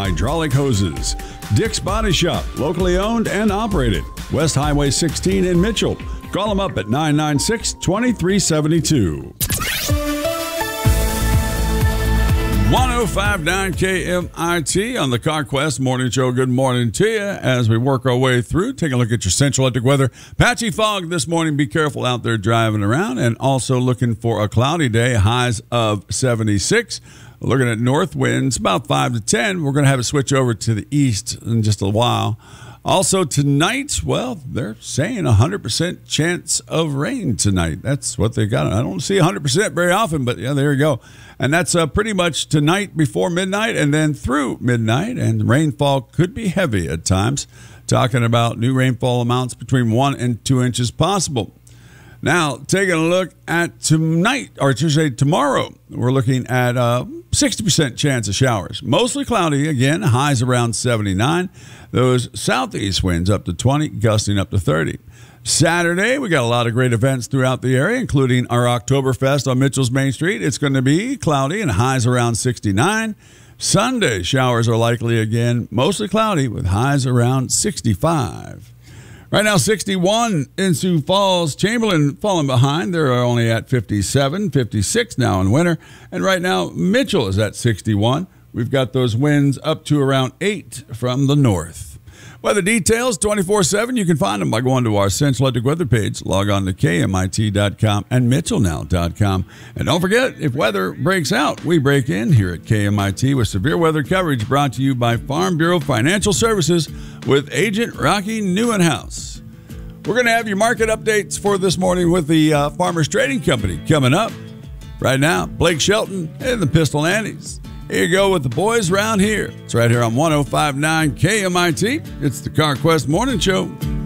hydraulic hoses. Dick's Body Shop, locally owned and operated. West Highway 16 in Mitchell. Call them up at 996-2372. 105.9 KMIT on the CarQuest Morning Show. Good morning to you as we work our way through. Take a look at your Central Electric weather. Patchy fog this morning. Be careful out there driving around. And also looking for a cloudy day. Highs of 76. Looking at north winds, about 5 to 10. We're going to have a switch over to the east in just a while. Also tonight, well, they're saying 100% chance of rain tonight. That's what they got. I don't see 100% very often, but yeah, there you go. And that's pretty much tonight before midnight and then through midnight. And rainfall could be heavy at times. Talking about new rainfall amounts between 1 and 2 inches possible. Now, taking a look at tonight, or to say tomorrow, we're looking at 60% chance of showers. Mostly cloudy again, highs around 79. Those southeast winds up to 20, gusting up to 30. Saturday, we got a lot of great events throughout the area, including our Oktoberfest on Mitchell's Main Street. It's going to be cloudy and highs around 69. Sunday, showers are likely again, mostly cloudy with highs around 65. Right now, 61 in Sioux Falls. Chamberlain falling behind. They're only at 57, 56 now in winter. And right now, Mitchell is at 61. We've got those winds up to around 8 from the north. Weather details 24/7. You can find them by going to our Central Electric weather page. Log on to KMIT.com and MitchellNow.com. And don't forget, if weather breaks out, we break in here at KMIT with severe weather coverage brought to you by Farm Bureau Financial Services with Agent Rocky Neuenhouse. We're going to have your market updates for this morning with the Farmers Trading Company coming up. Right now, Blake Shelton and the Pistol Annies. Here you go with the boys round here. It's right here on 105.9 KMIT. It's the CarQuest Morning Show.